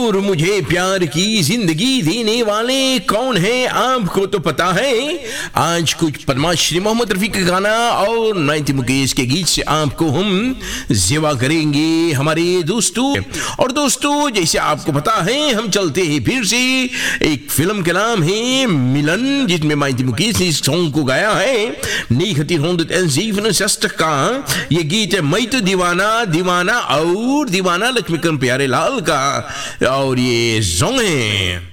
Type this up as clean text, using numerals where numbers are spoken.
और मुझे प्यार की जिंदगी देने वाले कौन है आपको तो पता है। आज कुछ पद्माश्री मोहम्मद रफी का गाना और नाइन्टी मुकेश के गीत से आपको हम सेवा करेंगे हमारे दोस्तों। और दोस्तों जैसे आपको पता है हम चलते हैं फिर से एक फिल्म का नाम है मिलन, जिसमें नाइन्टी मुकेश ने इस सॉन्ग को गाया है। 1967 का ये गीत है मैं तो दीवाना दीवाना और दीवाना लक्ष्मीकांत प्यारेलाल का, और ये सॉन्ग है